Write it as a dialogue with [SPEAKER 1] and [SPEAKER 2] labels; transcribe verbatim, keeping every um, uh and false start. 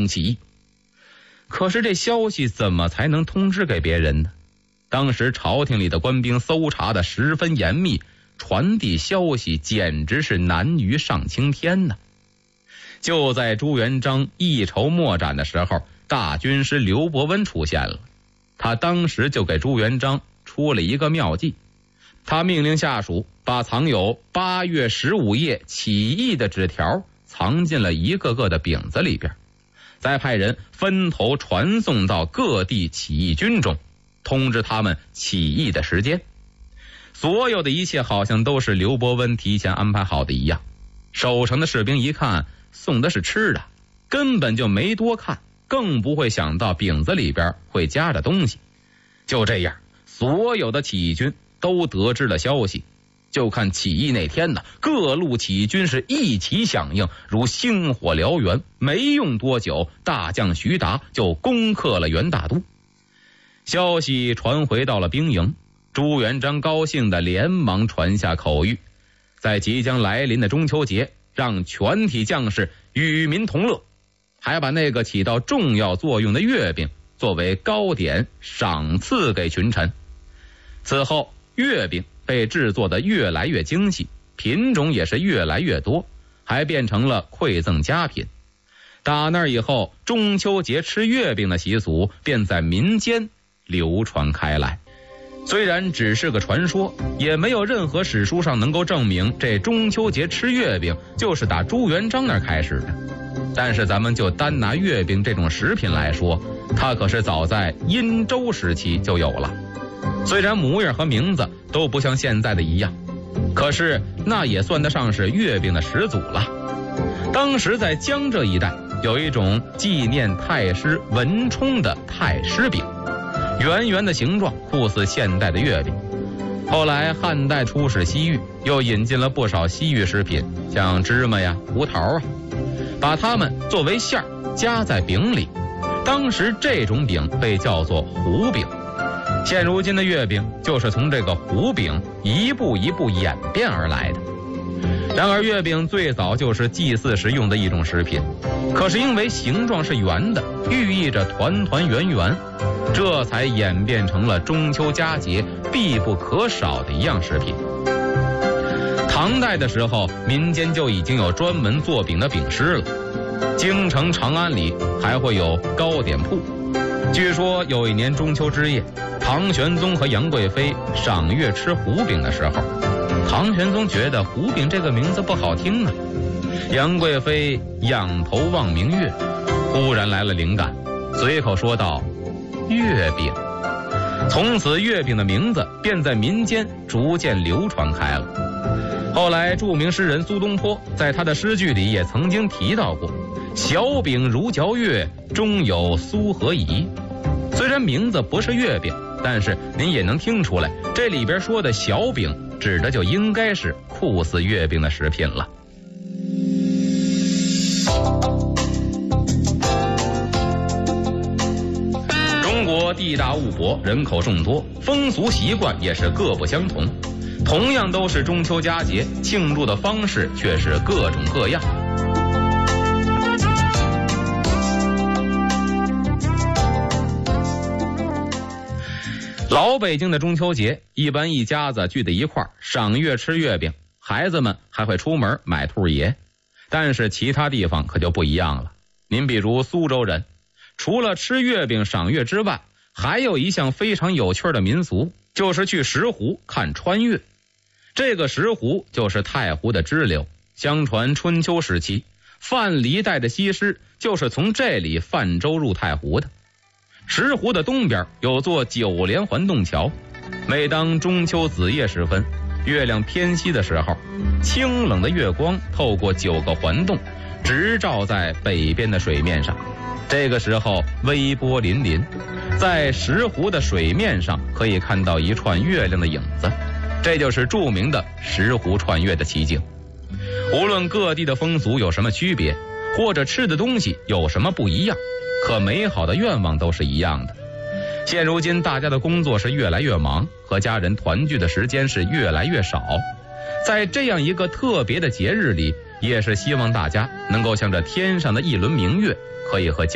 [SPEAKER 1] 动起义。可是这消息怎么才能通知给别人呢？当时朝廷里的官兵搜查的十分严密，传递消息简直是难于上青天呢。就在朱元璋一筹莫展的时候，大军师刘伯温出现了。他当时就给朱元璋出了一个妙计，他命令下属把藏有八月十五夜起义的纸条藏进了一个个的饼子里边，再派人分头传送到各地起义军中，通知他们起义的时间。所有的一切好像都是刘伯温提前安排好的一样。守城的士兵一看送的是吃的，根本就没多看，更不会想到饼子里边会夹着东西。就这样，所有的起义军都得知了消息。就看起义那天呢，各路起义军是一齐响应，如星火燎原。没用多久，大将徐达就攻克了元大都。消息传回到了兵营，朱元璋高兴地连忙传下口谕，在即将来临的中秋节，让全体将士与民同乐，还把那个起到重要作用的月饼作为糕点赏赐给群臣。此后，月饼被制作得越来越精细，品种也是越来越多，还变成了馈赠佳品。打那以后，中秋节吃月饼的习俗便在民间流传开来。虽然只是个传说，也没有任何史书上能够证明这中秋节吃月饼就是打朱元璋那儿开始的，但是咱们就单拿月饼这种食品来说，它可是早在殷周时期就有了。虽然模样和名字都不像现在的一样，可是那也算得上是月饼的始祖了。当时在江浙一带有一种纪念太师文冲的太师饼，圆圆的形状，酷似现代的月饼。后来汉代出使西域，又引进了不少西域食品，像芝麻呀、胡桃啊，把它们作为馅儿夹在饼里。当时这种饼被叫做糊饼。现如今的月饼就是从这个糊饼一步一步演变而来的。然而月饼最早就是祭祀时用的一种食品，可是因为形状是圆的，寓意着团团圆圆，这才演变成了中秋佳节必不可少的一样食品。唐代的时候，民间就已经有专门做饼的饼师了。京城长安里还会有糕点铺。据说有一年中秋之夜，唐玄宗和杨贵妃赏月吃糊饼的时候，唐玄宗觉得糊饼这个名字不好听啊。杨贵妃仰头望明月，忽然来了灵感，随口说道：月饼。从此月饼的名字便在民间逐渐流传开了。后来著名诗人苏东坡在他的诗句里也曾经提到过，小饼如嚼月，中有酥和饴。虽然名字不是月饼，但是您也能听出来，这里边说的小饼指的就应该是酷似月饼的食品了。中国地大物博，人口众多，风俗习惯也是各不相同。同样都是中秋佳节，庆祝的方式却是各种各样。老北京的中秋节，一般一家子聚在一块儿赏月吃月饼，孩子们还会出门买兔爷。但是其他地方可就不一样了。您比如苏州人，除了吃月饼赏月之外，还有一项非常有趣的民俗，就是去石湖看穿月。这个石湖就是太湖的支流，相传春秋时期，范蠡带着西施就是从这里泛舟入太湖的。石湖的东边有座九连环洞桥，每当中秋子夜时分，月亮偏西的时候，清冷的月光透过九个环洞，直照在北边的水面上。这个时候微波粼粼，在石湖的水面上可以看到一串月亮的影子，这就是著名的石湖串月的奇景。无论各地的风俗有什么区别，或者吃的东西有什么不一样，可美好的愿望都是一样的。现如今大家的工作是越来越忙，和家人团聚的时间是越来越少，在这样一个特别的节日里，也是希望大家能够像这天上的一轮明月，可以和家